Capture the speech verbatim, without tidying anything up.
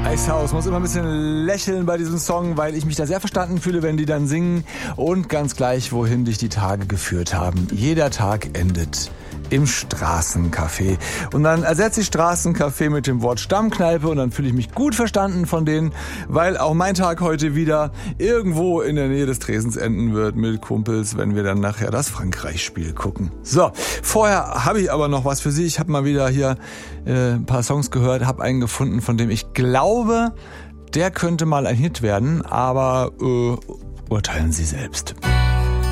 Icehouse muss immer ein bisschen lächeln bei diesem Song, weil ich mich da sehr verstanden fühle, wenn die dann singen. Und ganz gleich, wohin dich die Tage geführt haben. Jeder Tag endet im Straßencafé. Und dann ersetze ich Straßencafé mit dem Wort Stammkneipe und dann fühle ich mich gut verstanden von denen, weil auch mein Tag heute wieder irgendwo in der Nähe des Tresens enden wird mit Kumpels, wenn wir dann nachher das Frankreich-Spiel gucken. So, vorher habe ich aber noch was für Sie. Ich habe mal wieder hier äh, ein paar Songs gehört, habe einen gefunden, von dem ich glaube, der könnte mal ein Hit werden, aber äh, urteilen Sie selbst.